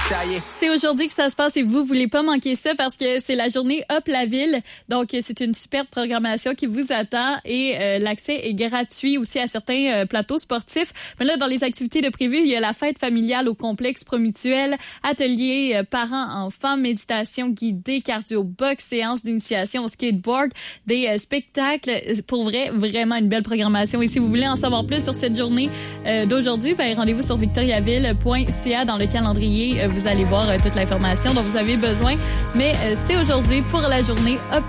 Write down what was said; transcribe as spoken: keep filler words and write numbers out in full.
C'est aujourd'hui que ça se passe et vous voulez pas manquer ça parce que c'est la journée Hop la ville. Donc, c'est une superbe programmation qui vous attend et euh, l'accès est gratuit aussi à certains euh, plateaux sportifs. Mais là, dans les activités de prévues, il y a la fête familiale au complexe Promutuel, atelier euh, parents-enfants, méditation guidée, cardio-box, séance d'initiation au skateboard, des euh, spectacles. Pour vrai, vraiment une belle programmation. Et si vous voulez en savoir plus sur cette journée euh, d'aujourd'hui, ben, rendez-vous sur victoriaville point c a dans le calendrier. Euh, vous allez voir euh, toute l'information dont vous avez besoin. Mais euh, c'est aujourd'hui pour la journée Hop